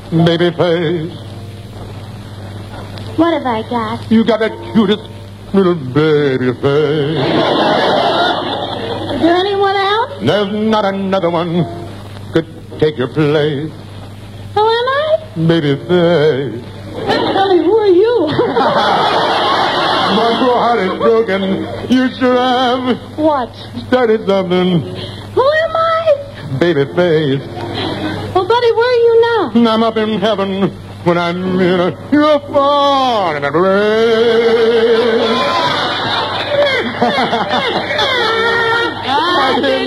baby face. What have I got? You got that cutest little baby face. Is there anyone else? There's not another one could take your place. Who am I? Baby face. Tell me, who are you? My poor heart is broken. You should have What? started something. Who am I? Baby face. Well, buddy, where are you now? I'm up in heaven when I'm in you're far in a grave.